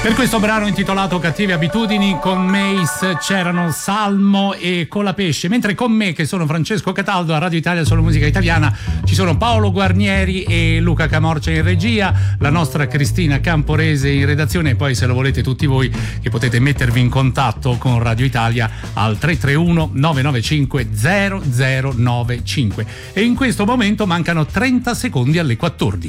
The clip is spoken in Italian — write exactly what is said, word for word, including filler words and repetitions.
Per questo brano intitolato Cattive abitudini con Mace c'erano Salmo e Colapesce, mentre con me, che sono Francesco Cataldo a Radio Italia Solo Musica Italiana, ci sono Paolo Guarnieri e Luca Camorcia in regia, la nostra Cristina Camporese in redazione, e poi se lo volete tutti voi che potete mettervi in contatto con Radio Italia al tre tre uno nove nove cinque zero zero nove cinque. E in questo momento mancano trenta secondi alle quattordici.